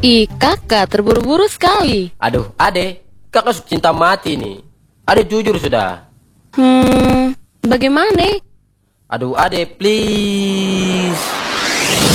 Ih, kakak terburu-buru sekali. Aduh, Ade, kakak sudah cinta mati nih. Ade jujur sudah. Bagaimana? Aduh, Ade, please.